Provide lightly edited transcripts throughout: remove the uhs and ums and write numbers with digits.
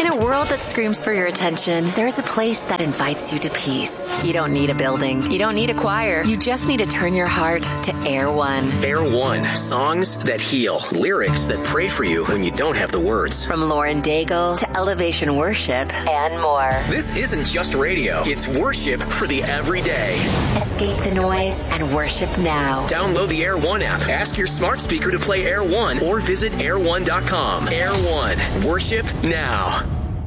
In a world that screams for your attention, there's a place that invites you to peace. You don't need a building. You don't need a choir. You just need to turn your heart to Air One. Air One, songs that heal, lyrics that pray for you when you don't have the words. From Lauren Daigle to Elevation Worship and more. This isn't just radio. It's worship for the everyday. Escape the noise and worship now. Download the Air One app. Ask your smart speaker to play Air One or visit air1.com. Air One, worship now.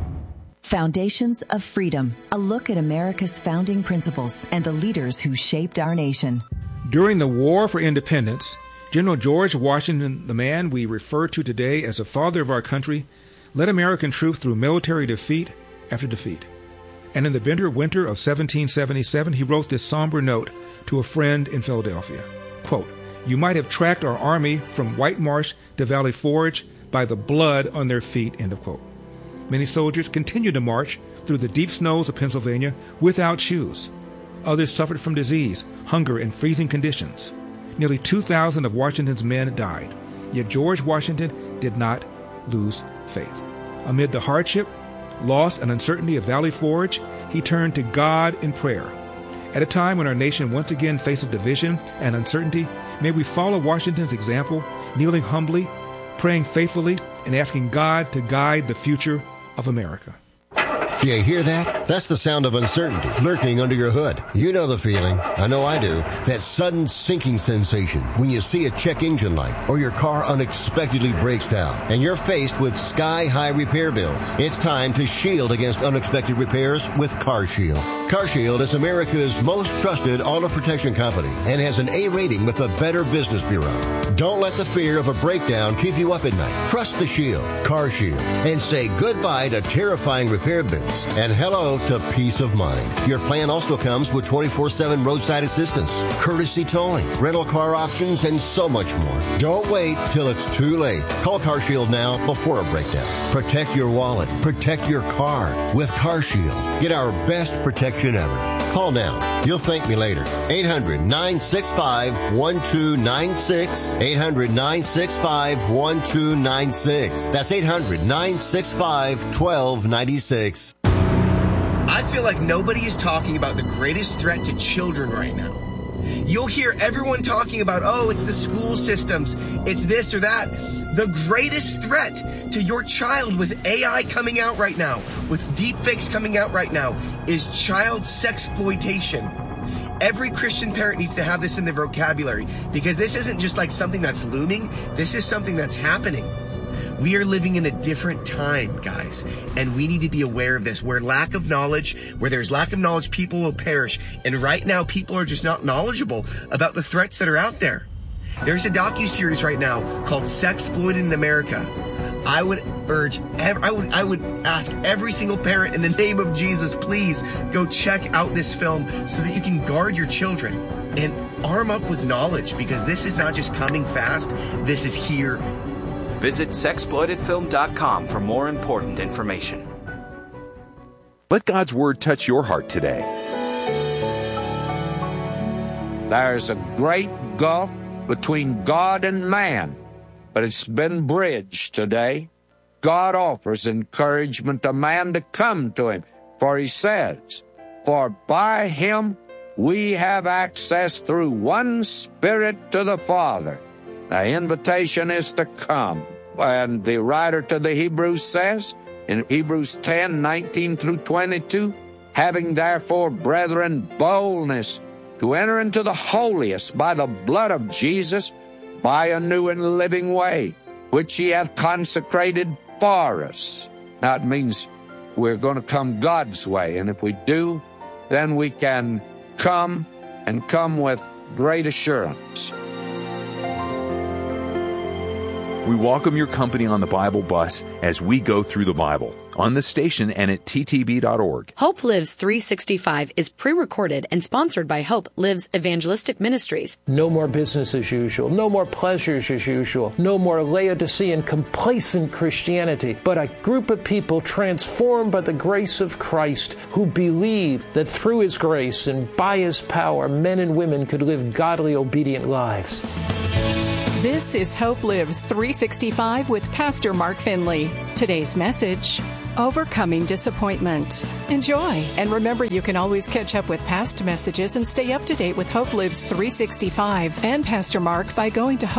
Foundations of Freedom, a look at America's founding principles and the leaders who shaped our nation. During the War for Independence, General George Washington, the man we refer to today as the father of our country, led American troops through military defeat after defeat. And in the bitter winter of 1777, he wrote this somber note to a friend in Philadelphia. Quote, "You might have tracked our army from White Marsh to Valley Forge by the blood on their feet," end of quote. Many soldiers continued to march through the deep snows of Pennsylvania without shoes. Others suffered from disease, hunger, and freezing conditions. Nearly 2,000 of Washington's men died. Yet George Washington did not lose faith. Amid the hardship, loss, and uncertainty of Valley Forge, he turned to God in prayer. At a time when our nation once again faces division and uncertainty, may we follow Washington's example, kneeling humbly, praying faithfully, and asking God to guide the future of America. You hear that? That's the sound of uncertainty lurking under your hood. You know the feeling. I know I do. That sudden sinking sensation when you see a check engine light or your car unexpectedly breaks down and you're faced with sky-high repair bills. It's time to shield against unexpected repairs with CarShield. CarShield is America's most trusted auto protection company and has an A rating with the Better Business Bureau. Don't let the fear of a breakdown keep you up at night. Trust the Shield, CarShield, and say goodbye to terrifying repair bills and hello to peace of mind. Your plan also comes with 24/7 roadside assistance, courtesy towing, rental car options, and so much more. Don't wait till it's too late. Call CarShield now before a breakdown. Protect your wallet. Protect your car with CarShield. Get our best protection ever. Call now. You'll thank me later. 800-965-1296. 800-965-1296. That's 800-965-1296. I feel like nobody is talking about the greatest threat to children right now. You'll hear everyone talking about, oh, it's the school systems, it's this or that. The greatest threat to your child with AI coming out right now, with deepfakes coming out right now, is child sexploitation. Every Christian parent needs to have this in their vocabulary, because this isn't just like something that's looming, this is something that's happening. We are living in a different time, guys, and we need to be aware of this. Where there's lack of knowledge, people will perish. And right now, people are just not knowledgeable about the threats that are out there. There's a docuseries right now called Sexploited in America. I would ask every single parent in the name of Jesus, please go check out this film so that you can guard your children and arm up with knowledge, because this is not just coming fast, this is here. Visit sexploitedfilm.com for more important information. Let God's Word touch your heart today. There's a great gulf between God and man, but it's been bridged today. God offers encouragement to man to come to him, for he says, "For by him we have access through one Spirit to the Father." The invitation is to come. And the writer to the Hebrews says, in Hebrews 10:19 through 22, "Having therefore, brethren, boldness to enter into the holiest by the blood of Jesus, by a new and living way, which he hath consecrated for us." Now it means we're going to come God's way. And if we do, then we can come and come with great assurance. We welcome your company on the Bible bus as we go through the Bible on the station and at ttb.org. Hope Lives 365 is pre-recorded and sponsored by Hope Lives Evangelistic Ministries. No more business as usual. No more pleasures as usual. No more Laodicean complacent Christianity, but a group of people transformed by the grace of Christ who believe that through His grace and by His power, men and women could live godly, obedient lives. This is Hope Lives 365 with Pastor Mark Finley. Today's message: Overcoming Disappointment. Enjoy, and remember you can always catch up with past messages and stay up to date with Hope Lives 365 and Pastor Mark by going to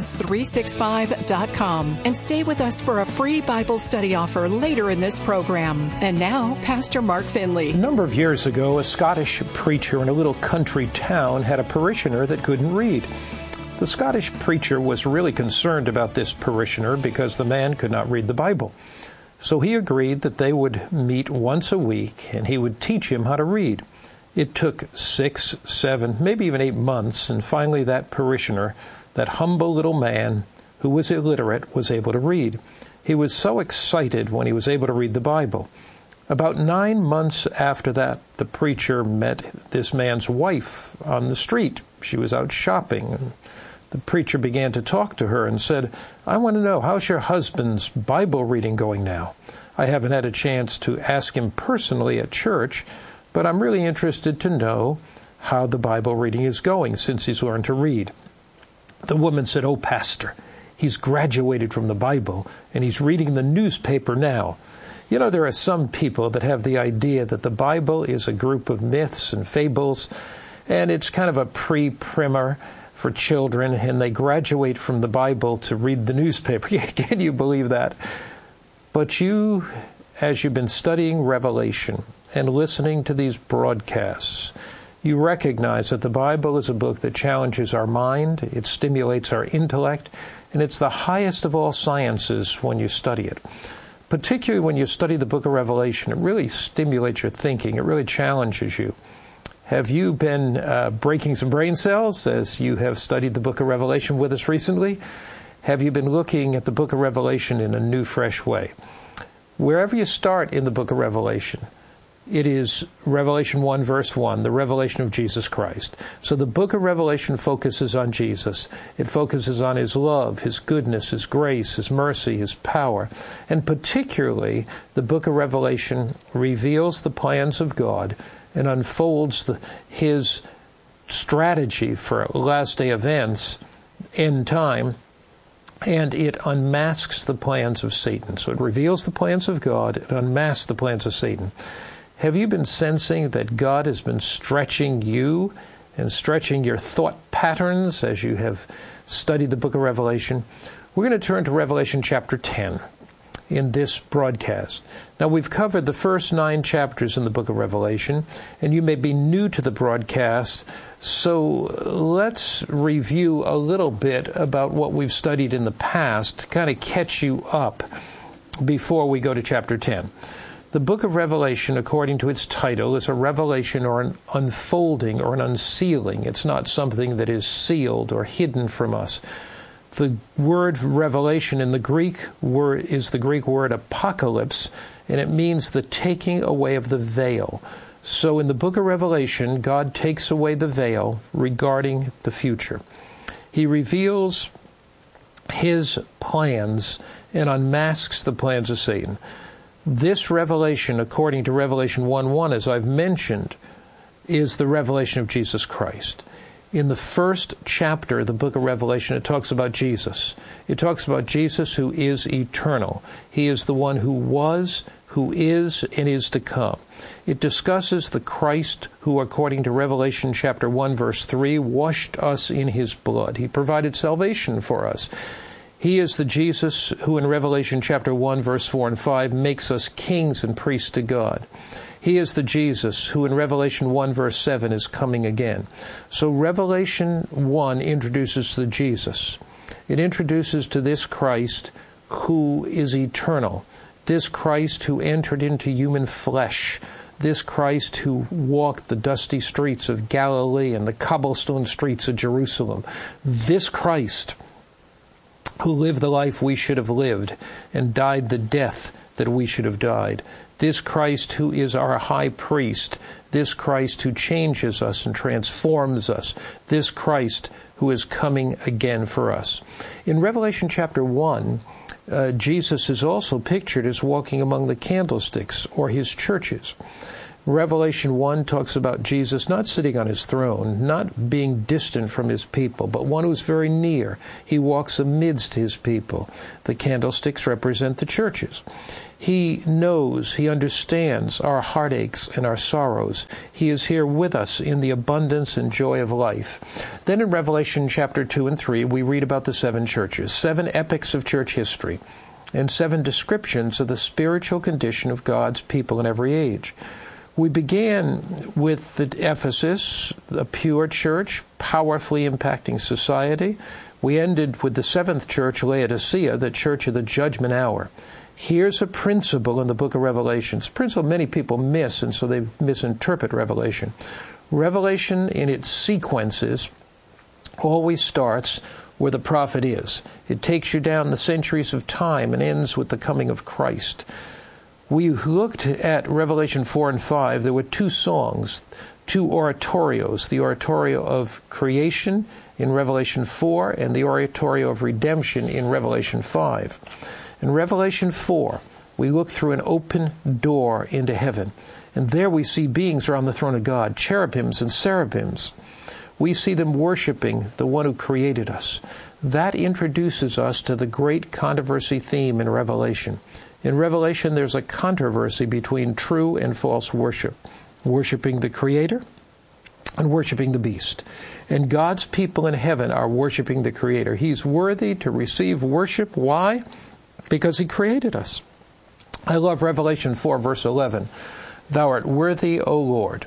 hopelives365.com and stay with us for a free Bible study offer later in this program. And now, Pastor Mark Finley. A number of years ago, a Scottish preacher in a little country town had a parishioner that couldn't read. The Scottish preacher was really concerned about this parishioner because the man could not read the Bible. So he agreed that they would meet once a week and he would teach him how to read. It took 6, 7, maybe even 8 months, and finally that parishioner, that humble little man who was illiterate, was able to read. He was so excited when he was able to read the Bible. About 9 months after that, the preacher met this man's wife on the street. She was out shopping, and the preacher began to talk to her and said, "I want to know, how's your husband's Bible reading going now? I haven't had a chance to ask him personally at church, but I'm really interested to know how the Bible reading is going since he's learned to read." The woman said, "Oh, Pastor, he's graduated from the Bible and he's reading the newspaper now." You know, there are some people that have the idea that the Bible is a group of myths and fables, and it's kind of a pre-primer for children, and they graduate from the Bible to read the newspaper. Can you believe that? But you, as you've been studying Revelation and listening to these broadcasts, you recognize that the Bible is a book that challenges our mind, it stimulates our intellect, and it's the highest of all sciences when you study it. Particularly when you study the book of Revelation, it really stimulates your thinking, it really challenges you. Have you been breaking some brain cells as you have studied the book of Revelation with us recently? Have you been looking at the book of Revelation in a new, fresh way? Wherever you start in the book of Revelation, it is Revelation 1, verse 1, the revelation of Jesus Christ. So the book of Revelation focuses on Jesus. It focuses on His love, His goodness, His grace, His mercy, His power. And particularly, the book of Revelation reveals the plans of God and unfolds His strategy for last-day events, end time, and it unmasks the plans of Satan. So it reveals the plans of God and unmasks the plans of Satan. Have you been sensing that God has been stretching you and stretching your thought patterns as you have studied the book of Revelation? We're going to turn to Revelation chapter 10. In this broadcast. Now, we've covered the first 9 chapters in the book of Revelation, and you may be new to the broadcast, so let's review a little bit about what we've studied in the past to kind of catch you up before we go to chapter 10. The book of Revelation, according to its title, is a revelation or an unfolding or an unsealing. It's not something that is sealed or hidden from us. The word revelation in the Greek word is the Greek word apocalypse, and it means the taking away of the veil. So in the book of Revelation, God takes away the veil regarding the future. He reveals His plans and unmasks the plans of Satan. This revelation, according to Revelation 1:1, as I've mentioned, is the revelation of Jesus Christ. In the first chapter of the book of Revelation, it talks about Jesus. It talks about Jesus who is eternal. He is the one who was, who is, and is to come. It discusses the Christ who, according to Revelation chapter 1, verse 3, washed us in His blood. He provided salvation for us. He is the Jesus who, in Revelation chapter 1, verse 4 and 5, makes us kings and priests to God. He is the Jesus who in Revelation 1 verse 7 is coming again. So Revelation 1 introduces the Jesus. It introduces to this Christ who is eternal. This Christ who entered into human flesh. This Christ who walked the dusty streets of Galilee and the cobblestone streets of Jerusalem. This Christ who lived the life we should have lived and died the death that we should have died. This Christ who is our high priest, this Christ who changes us and transforms us, this Christ who is coming again for us. In Revelation chapter 1, Jesus is also pictured as walking among the candlesticks or His churches. Revelation 1 talks about Jesus not sitting on his throne, not being distant from his people, but one who's very near. He walks amidst his people. The candlesticks represent the churches. He knows, he understands our heartaches and our sorrows. He is here with us in the abundance and joy of life. Then in Revelation chapter 2 and 3, we read about the 7 churches, 7 epics of church history, and 7 descriptions of the spiritual condition of God's people in every age. We began with the Ephesus, a pure church, powerfully impacting society. We ended with the 7th church, Laodicea, the church of the judgment hour. Here's a principle in the book of Revelation. It's a principle many people miss, and so they misinterpret Revelation. Revelation, in its sequences, always starts where the prophet is. It takes you down the centuries of time and ends with the coming of Christ. We looked at Revelation 4 and 5. There were 2 songs, 2 oratorios, the oratorio of creation in Revelation 4 and the oratorio of redemption in Revelation 5. In Revelation 4, we look through an open door into heaven, and there we see beings around the throne of God, cherubims and seraphims. We see them worshiping the one who created us. That introduces us to the great controversy theme in Revelation. In Revelation, there's a controversy between true and false worship, worshiping the Creator and worshiping the beast. And God's people in heaven are worshiping the Creator. He's worthy to receive worship. Why? Because He created us. I love Revelation 4, verse 11. Thou art worthy, O Lord.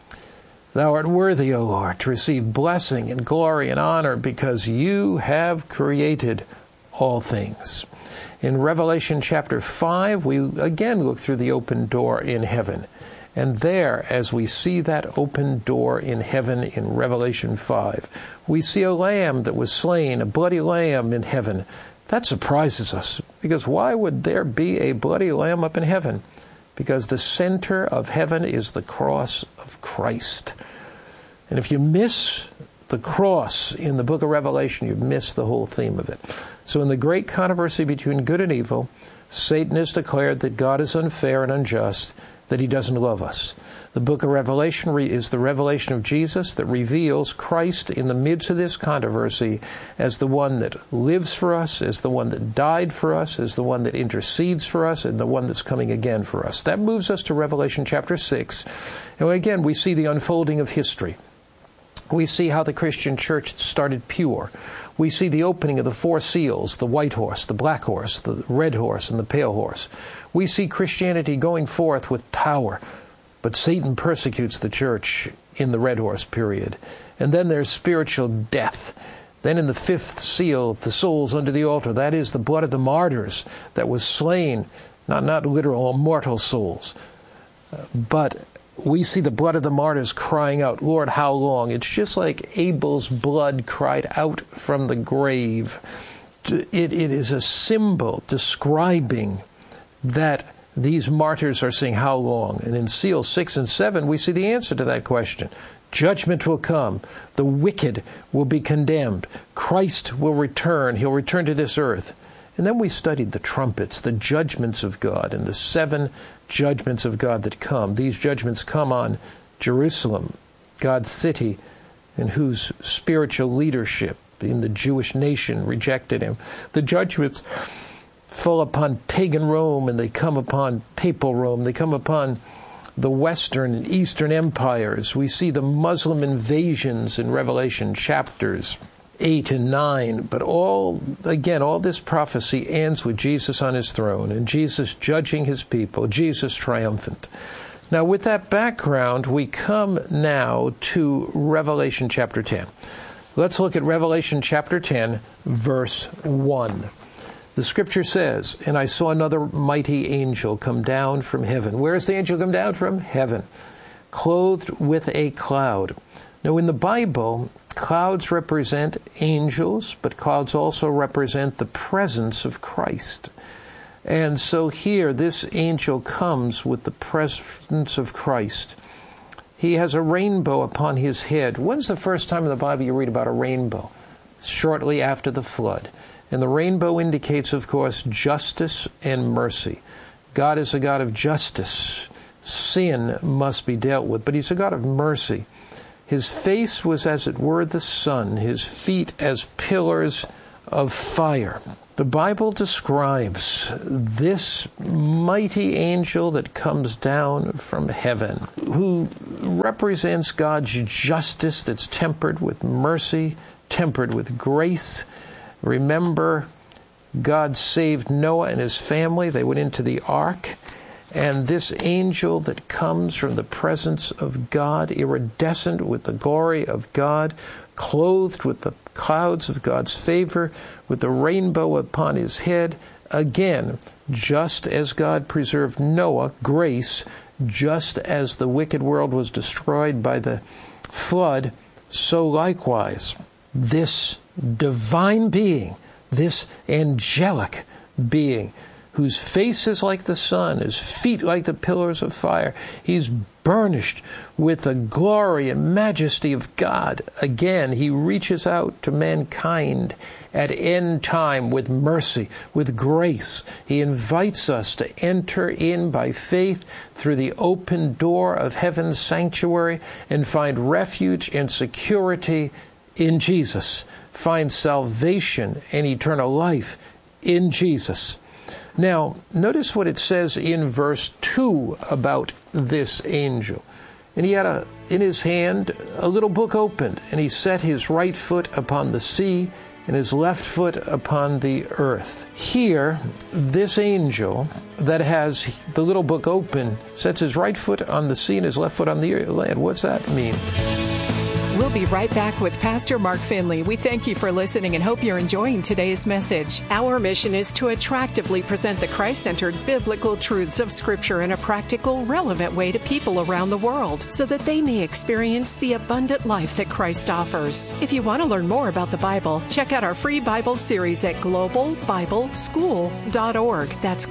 Thou art worthy, O Lord, to receive blessing and glory and honor because you have created all things. In Revelation chapter 5, we again look through the open door in heaven. And there, as we see that open door in heaven in Revelation 5, we see a lamb that was slain, a bloody lamb in heaven. That surprises us, because why would there be a bloody lamb up in heaven? Because the center of heaven is the cross of Christ. And if you miss the cross in the book of Revelation, you miss the whole theme of it. So in the great controversy between good and evil, Satan has declared that God is unfair and unjust, that He doesn't love us. The book of Revelation is the revelation of Jesus that reveals Christ in the midst of this controversy as the one that lives for us, as the one that died for us, as the one that intercedes for us, and the one that's coming again for us. That moves us to Revelation chapter 6. And again, we see the unfolding of history. We see how the Christian church started pure. We see the opening of the 4 seals, the white horse, the black horse, the red horse, and the pale horse. We see Christianity going forth with power, but Satan persecutes the church in the red horse period. And then there's spiritual death. Then in the 5th seal, the souls under the altar, that is the blood of the martyrs that was slain, not literal mortal souls, but we see the blood of the martyrs crying out, Lord, how long? It's just like Abel's blood cried out from the grave. It is a symbol describing that these martyrs are saying, how long? And in seals 6 and 7, we see the answer to that question. Judgment will come. The wicked will be condemned. Christ will return. He'll return to this earth. And then we studied the trumpets, the judgments of God, and the 7 judgments of God that come. These judgments come on Jerusalem, God's city, and whose spiritual leadership in the Jewish nation rejected Him. The judgments fall upon pagan Rome, and they come upon papal Rome. They come upon the Western and Eastern empires. We see the Muslim invasions in Revelation chapters 8 and 9, but all this prophecy ends with Jesus on His throne and Jesus judging His people, Jesus triumphant. Now, with that background, we come now to Revelation chapter 10. Let's look at Revelation chapter 10, verse 1. The Scripture says, And I saw another mighty angel come down from heaven. Where does the angel come down from? Heaven. Clothed with a cloud. Now, in the Bible, clouds represent angels, but clouds also represent the presence of Christ. And so here, this angel comes with the presence of Christ. He has a rainbow upon his head. When's the first time in the Bible you read about a rainbow? Shortly after the flood. And the rainbow indicates, of course, justice and mercy. God is a God of justice. sin must be dealt with. But he's a God of mercy. His face was as it were the sun, his feet as pillars of fire. The Bible describes this mighty angel that comes down from heaven, who represents God's justice that's tempered with mercy, tempered with grace. Remember, God saved Noah and his family. They went into the ark. And this angel that comes from the presence of God, iridescent with the glory of God, clothed with the clouds of God's favor, with the rainbow upon his head, again, just as God preserved Noah, grace, just as the wicked world was destroyed by the flood, so likewise, this divine being, this angelic being, whose face is like the sun, his feet like the pillars of fire. He's burnished with the glory and majesty of God. Again, he reaches out to mankind at end time with mercy, with grace. He invites us to enter in by faith through the open door of heaven's sanctuary and find refuge and security in Jesus. Find salvation and eternal life in Jesus. Now, notice what it says in verse 2 about this angel. And he had in his hand a little book opened, and he set his right foot upon the sea and his left foot upon the earth. Here, this angel that has the little book open sets his right foot on the sea and his left foot on the land. What's that mean? We'll be right back with Pastor Mark Finley. We thank you for listening and hope you're enjoying today's message. Our mission is to attractively present the Christ-centered biblical truths of Scripture in a practical, relevant way to people around the world so that they may experience the abundant life that Christ offers. If you want to learn more about the Bible, check out our free Bible series at globalbibleschool.org. That's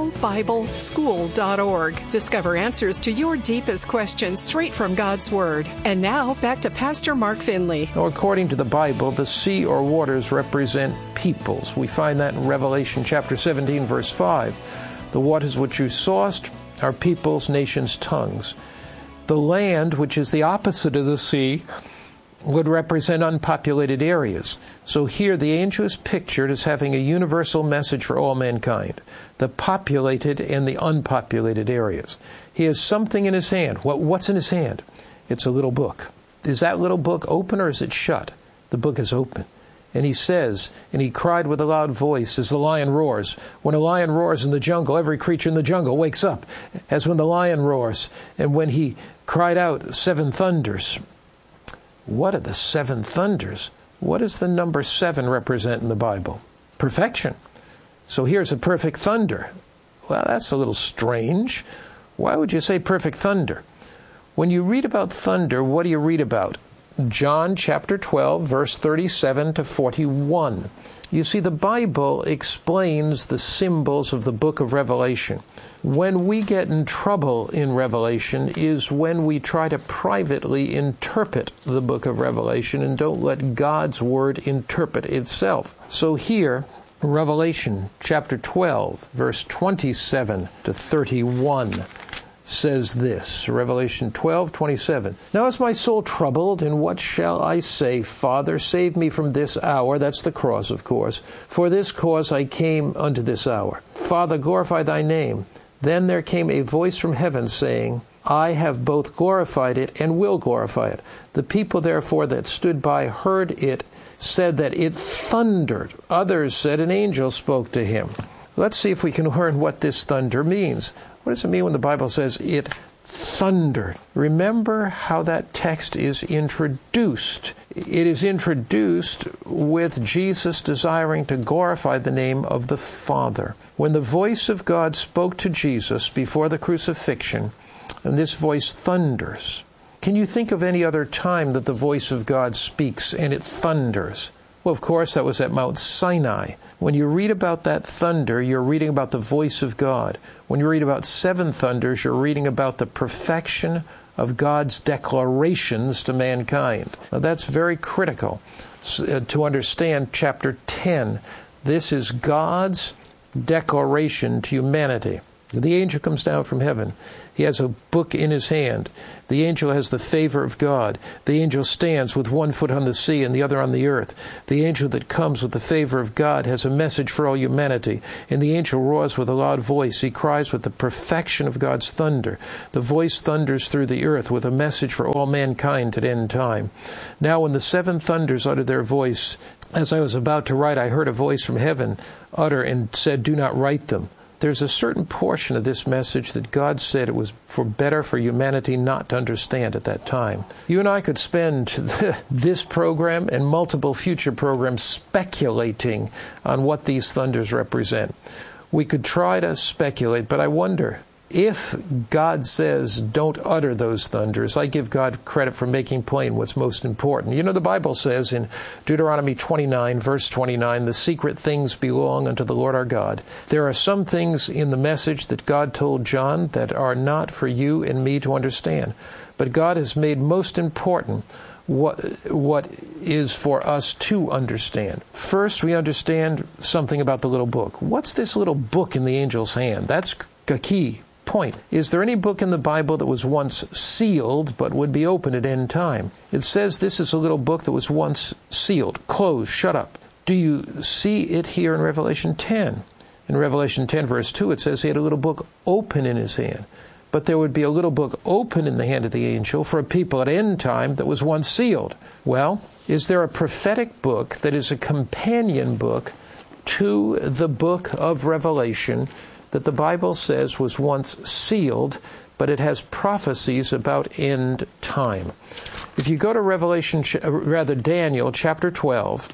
globalbibleschool.org. Discover answers to your deepest questions straight from God's Word. And now, back to Pastor Mark Finley. Now, according to the Bible, the sea or waters represent peoples. We find that in Revelation chapter 17, verse 5. The waters which you sawest are peoples, nations, tongues. The land, which is the opposite of the sea, would represent unpopulated areas. So here the angel is pictured as having a universal message for all mankind, the populated and the unpopulated areas. He has something in his hand. What's in his hand? It's a little book. Is that little book open or is it shut? The book is open. And he says, and he cried with a loud voice as the lion roars. When a lion roars in the jungle, every creature in the jungle wakes up, as when the lion roars. And when he cried out, 7 thunders. What are the 7 thunders? What does the number 7 represent in the Bible? Perfection. So here's a perfect thunder. Well, that's a little strange. Why would you say perfect thunder? When you read about thunder, what do you read about? John chapter 12, verse 37 to 41. You see, the Bible explains the symbols of the book of Revelation. When we get in trouble in Revelation is when we try to privately interpret the book of Revelation and don't let God's word interpret itself. So here, Revelation chapter 12, verse 27 to 31. Says this, Revelation 12:27. Now is my soul troubled, and what shall I say? Father, save me from this hour. That's the cross, of course. For this cause I came unto this hour. Father, glorify thy name. Then there came a voice from heaven saying, I have both glorified it and will glorify it. The people therefore that stood by heard it, said that it thundered. Others said an angel spoke to him. Let's see if we can learn what this thunder means. What does it mean when the Bible says it thundered? Remember how that text is introduced. It is introduced with Jesus desiring to glorify the name of the Father. When the voice of God spoke to Jesus before the crucifixion, and this voice thunders. Can you think of any other time that the voice of God speaks and it thunders? Well, of course, that was at Mount Sinai. When you read about that thunder, you're reading about the voice of God. When you read about 7 thunders, you're reading about the perfection of God's declarations to mankind. Now, that's very critical to understand chapter 10. This is God's declaration to humanity. The angel comes down from heaven. He has a book in his hand. The angel has the favor of God. The angel stands with one foot on the sea and the other on the earth. The angel that comes with the favor of God has a message for all humanity. And the angel roars with a loud voice. He cries with the perfection of God's thunder. The voice thunders through the earth with a message for all mankind at end time. Now when the seven thunders uttered their voice, as I was about to write, I heard a voice from heaven utter and said, "Do not write them." There's a certain portion of this message that God said it was better for humanity not to understand at that time. You and I could spend this program and multiple future programs speculating on what these thunders represent. We could try to speculate, but I wonder, if God says don't utter those thunders, I give God credit for making plain what's most important. You know, the Bible says in Deuteronomy 29, verse 29, the secret things belong unto the Lord our God. There are some things in the message that God told John that are not for you and me to understand. But God has made most important what is for us to understand. First, we understand something about the little book. What's this little book in the angel's hand? That's a key point. Is there any book in the Bible that was once sealed but would be open at end time? It says this is a little book that was once sealed, closed, shut up. Do you see it here in Revelation 10? In Revelation 10 verse 2 it says he had a little book open in his hand. But there would be a little book open in the hand of the angel for a people at end time that was once sealed. Well, is there a prophetic book that is a companion book to the book of Revelation that the Bible says was once sealed, but it has prophecies about end time? If you go to Daniel chapter 12,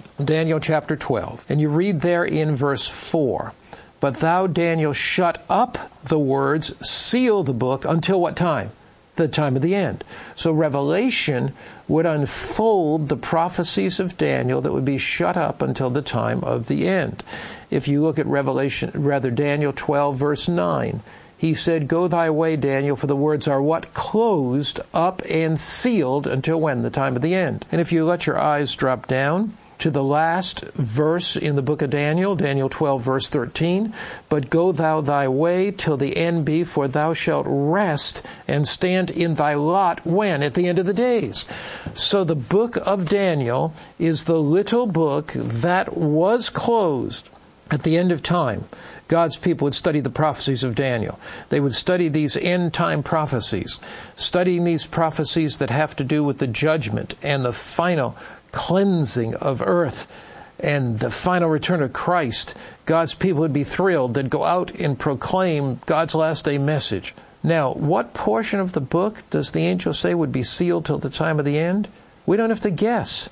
and you read there in verse 4, but thou, Daniel, shut up the words, seal the book, until what time? The time of the end. So Revelation would unfold the prophecies of Daniel that would be shut up until the time of the end. If you look at Daniel 12, verse 9, he said, go thy way, Daniel, for the words are what? Closed up and sealed until when? The time of the end. And if you let your eyes drop down to the last verse in the book of Daniel, Daniel 12, verse 13, but go thou thy way till the end be, for thou shalt rest and stand in thy lot when? At the end of the days. So the book of Daniel is the little book that was closed at the end of time. God's people would study the prophecies of Daniel. They would study these end-time prophecies, studying these prophecies that have to do with the judgment and the final cleansing of earth and the final return of Christ. God's people would be thrilled. They'd go out and proclaim God's last day message. Now, what portion of the book does the angel say would be sealed till the time of the end? We don't have to guess.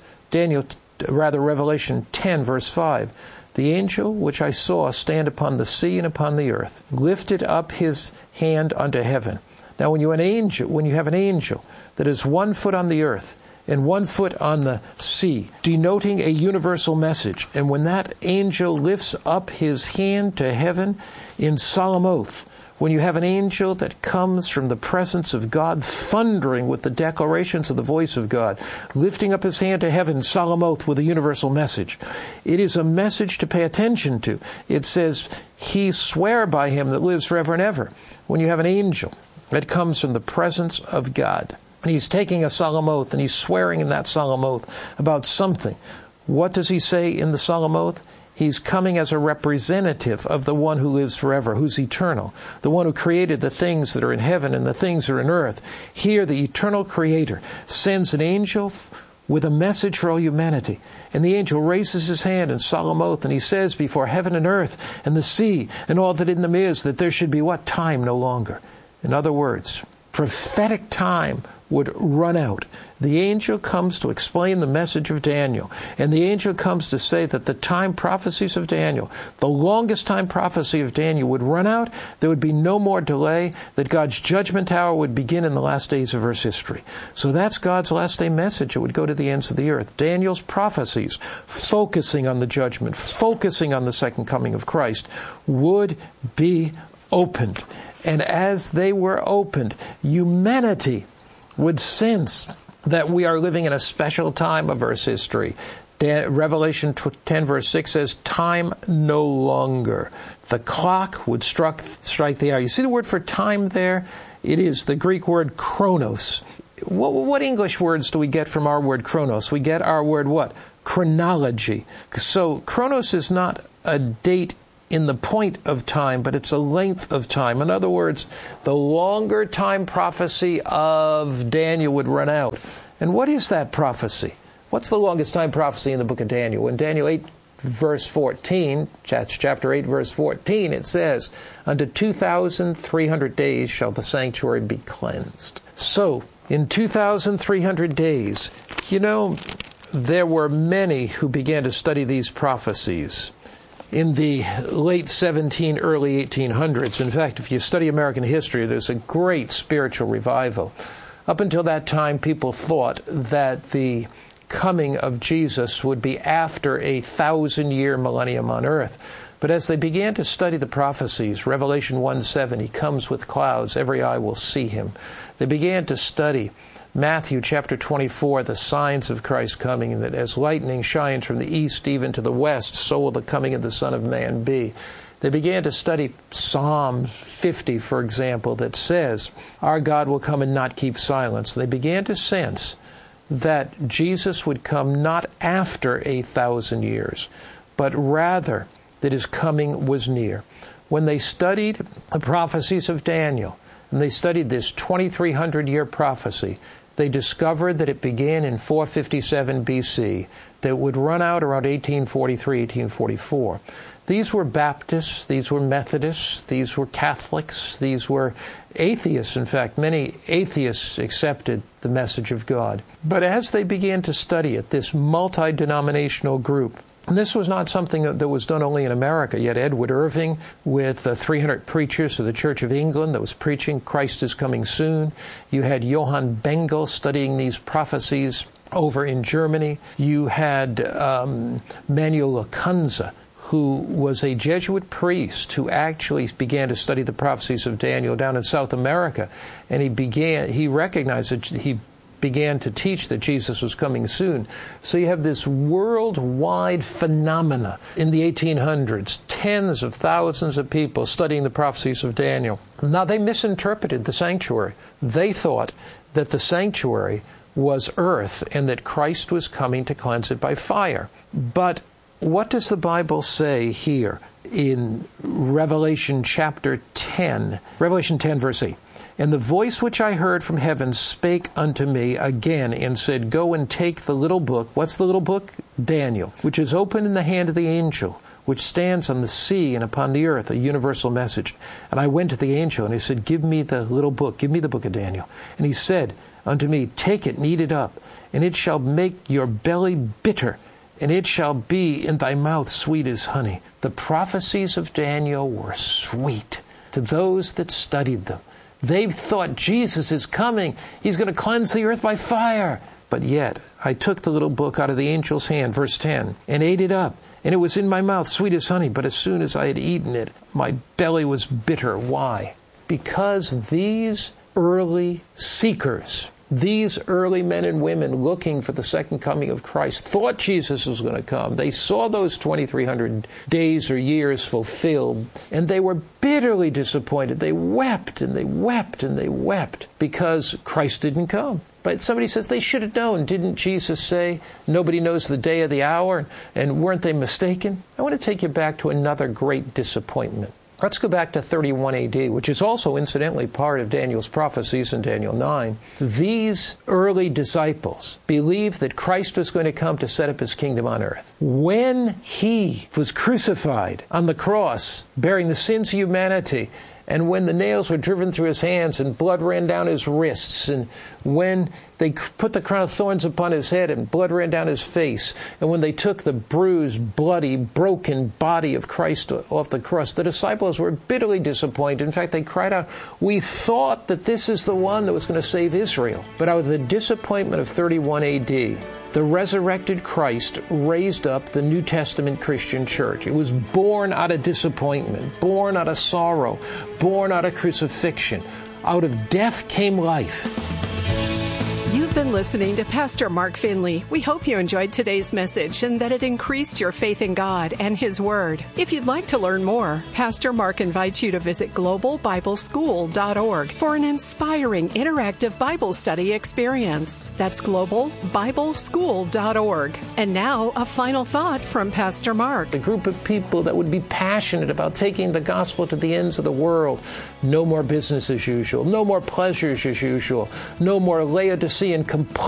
Revelation 10, verse 5. The angel which I saw stand upon the sea and upon the earth lifted up his hand unto heaven. Now, when you have an angel that is 1 foot on the earth and 1 foot on the sea, denoting a universal message, and when that angel lifts up his hand to heaven in solemn oath, when you have an angel that comes from the presence of God, thundering with the declarations of the voice of God, lifting up his hand to heaven in solemn oath with a universal message, it is a message to pay attention to. It says, he sware by him that lives forever and ever. When you have an angel that comes from the presence of God, and he's taking a solemn oath, and he's swearing in that solemn oath about something, what does he say in the solemn oath? He's coming as a representative of the one who lives forever, who's eternal, the one who created the things that are in heaven and the things that are in earth. Here, the eternal Creator sends an angel with a message for all humanity. And the angel raises his hand in solemn oath, and he says before heaven and earth and the sea and all that in them is, that there should be what? Time no longer. In other words, prophetic time would run out. The angel comes to explain the message of Daniel. And the angel comes to say that the time prophecies of Daniel, the longest time prophecy of Daniel, would run out. There would be no more delay, that God's judgment hour would begin in the last days of Earth's history. So that's God's last day message. It would go to the ends of the earth. Daniel's prophecies, focusing on the judgment, focusing on the second coming of Christ, would be opened. And as they were opened, humanity would sense that we are living in a special time of Earth's history. Revelation 10 verse 6 says, time no longer. The clock would strike the hour. You see the word for time there? It is the Greek word chronos. What English words do we get from our word chronos? We get our word what? Chronology. So chronos is not a date in the point of time, but it's a length of time. In other words, the longer time prophecy of Daniel would run out. And what is that prophecy? What's the longest time prophecy in the book of Daniel? In Daniel 8, verse 14, chapter 8, verse 14, it says, unto 2,300 days shall the sanctuary be cleansed. So, in 2,300 days, there were many who began to study these prophecies in the late 1700s, early 1800s. In fact, if you study American history, there's a great spiritual revival. Up until that time, people thought that the coming of Jesus would be after a 1,000-year millennium on earth. But as they began to study the prophecies, Revelation 1:7, he comes with clouds, every eye will see him. They began to study Matthew chapter 24, the signs of Christ coming, and that as lightning shines from the east even to the west, so will the coming of the Son of Man be. They began to study Psalm 50, for example, that says, our God will come and not keep silence. They began to sense that Jesus would come not after 1,000 years, but rather that his coming was near. When they studied the prophecies of Daniel, and they studied this 2,300-year prophecy, they discovered that it began in 457 BC, that would run out around 1843, 1844. These were Baptists, these were Methodists, these were Catholics, these were atheists. In fact, many atheists accepted the message of God. But as they began to study it, this multi-denominational group, and this was not something that was done only in America. You had Edward Irving with 300 preachers of the Church of England that was preaching Christ is coming soon. You had Johann Bengel studying these prophecies over in Germany. You had Manuel Lacunza, who was a Jesuit priest who actually began to study the prophecies of Daniel down in South America. And he recognized that he began to teach that Jesus was coming soon. So you have this worldwide phenomena in the 1800s, tens of thousands of people studying the prophecies of Daniel. Now, they misinterpreted the sanctuary. They thought that the sanctuary was earth and that Christ was coming to cleanse it by fire. But what does the Bible say here in Revelation chapter 10? Revelation 10, verse 8. And the voice which I heard from heaven spake unto me again and said, go and take the little book. What's the little book? Daniel, which is open in the hand of the angel, which stands on the sea and upon the earth, a universal message. And I went to the angel, and he said, give me the little book. Give me the book of Daniel. And he said unto me, take it and eat it up, and it shall make your belly bitter, and it shall be in thy mouth sweet as honey. The prophecies of Daniel were sweet to those that studied them. They thought Jesus is coming. He's going to cleanse the earth by fire. But yet, I took the little book out of the angel's hand, verse 10, and ate it up. And it was in my mouth, sweet as honey. But as soon as I had eaten it, my belly was bitter. Why? Because these early seekers, these early men and women looking for the second coming of Christ, thought Jesus was going to come. They saw those 2,300 days or years fulfilled, and they were bitterly disappointed. They wept and they wept and they wept because Christ didn't come. But somebody says they should have known. Didn't Jesus say, nobody knows the day or the hour? And weren't they mistaken? I want to take you back to another great disappointment. Let's go back to 31 AD, which is also incidentally part of Daniel's prophecies in Daniel 9. These early disciples believed that Christ was going to come to set up his kingdom on earth. When he was crucified on the cross, bearing the sins of humanity, and when the nails were driven through his hands and blood ran down his wrists, and when they put the crown of thorns upon his head and blood ran down his face, and when they took the bruised, bloody, broken body of Christ off the cross, the disciples were bitterly disappointed. In fact, they cried out, we thought that this is the one that was going to save Israel. But out of the disappointment of 31 AD, the resurrected Christ raised up the New Testament Christian church. It was born out of disappointment, born out of sorrow, born out of crucifixion. Out of death came life. You've been listening to Pastor Mark Finley. We hope you enjoyed today's message and that it increased your faith in God and His Word. If you'd like to learn more, Pastor Mark invites you to visit globalbibleschool.org for an inspiring interactive Bible study experience. That's globalbibleschool.org. And now, a final thought from Pastor Mark. A group of people that would be passionate about taking the gospel to the ends of the world. No more business as usual. No more pleasures as usual. No more Laodicean complaints